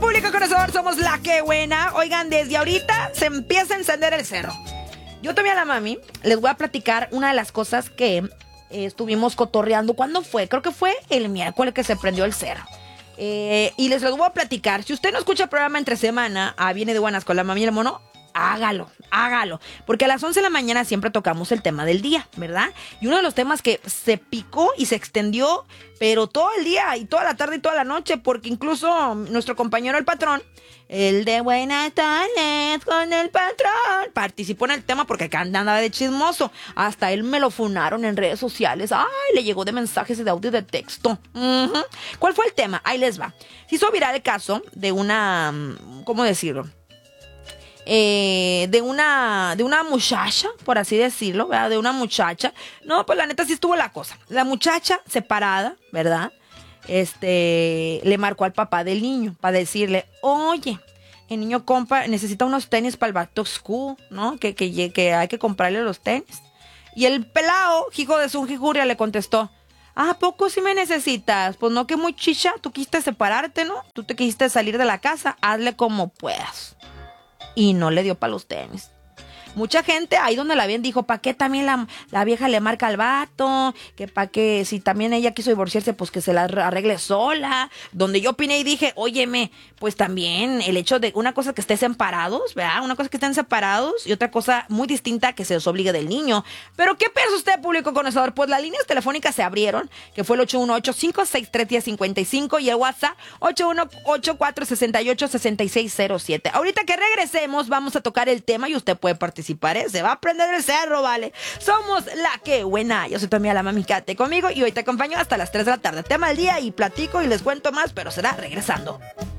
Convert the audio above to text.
público conocedor, somos la que buena. Oigan, desde ahorita se empieza a encender el cerro. Yo tomé a la mami, les voy a platicar una de las cosas que estuvimos cotorreando. ¿Cuándo fue? Creo que fue el miércoles que se prendió el cerro. Y les lo voy a platicar. Si usted no escucha el programa entre semana, viene de buenas con la mami y el mono, hágalo. Porque a las 11 de la mañana siempre tocamos el tema del día, ¿verdad? Y uno de los temas que se picó y se extendió, pero todo el día y toda la tarde y toda la noche, porque incluso nuestro compañero el patrón, el de Buenas tardes con el patrón, participó en el tema porque acá andaba de chismoso. Hasta él me lo funaron en redes sociales. Ay, le llegó de mensajes de audio y de texto. ¿Cuál fue el tema? Ahí les va. Se hizo viral el caso de una, ¿cómo decirlo? De una muchacha, por así decirlo, ¿verdad? De una muchacha. No, pues la neta sí estuvo la cosa. La muchacha separada, ¿verdad? Le marcó al papá del niño para decirle, oye, el niño necesita unos tenis para el back to school, ¿no? Que hay que comprarle los tenis. Y el pelao, hijo de su jijuria, le contestó, ¿a poco sí me necesitas? Pues no, que muy chicha, tú quisiste separarte, ¿no? Tú te quisiste salir de la casa, hazle como puedas. Y no le dio para los tenis. Mucha gente ahí donde la ven dijo, ¿para qué también la vieja le marca al vato? Que para qué, si también ella quiso divorciarse, pues que se la arregle sola. Donde yo opiné y dije, óyeme, pues también el hecho de una cosa que estén separados, ¿verdad? Una cosa que estén separados y otra cosa muy distinta que se desobligue del niño. Pero ¿qué piensa usted, público conocedor? Pues las líneas telefónicas se abrieron, que fue el 818-563-1055 y el WhatsApp 818-468-6607. Ahorita que regresemos vamos a tocar el tema y usted puede participar. Se va a prender el cerro, ¿vale? Somos la que buena. Yo soy tu amiga la mami, quédate conmigo y hoy te acompaño hasta las 3 de la tarde. Tema del día y platico y les cuento más, pero será regresando.